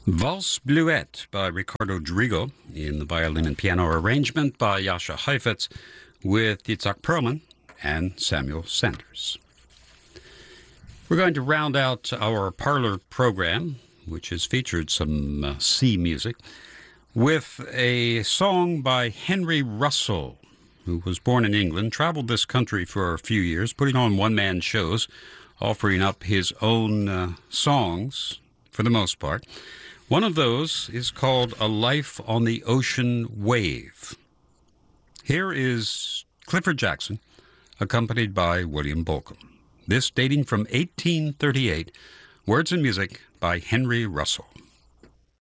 Valse Bleuette by Ricardo Drigo in the violin and piano arrangement by Jascha Heifetz with Itzhak Perlman and Samuel Sanders. We're going to round out our parlor program, which has featured some sea music, with a song by Henry Russell, who was born in England, traveled this country for a few years, putting on one-man shows, offering up his own songs for the most part. One of those is called A Life on the Ocean Wave. Here is Clifford Jackson, accompanied by William Bolcom. This dating from 1838, words and music by Henry Russell.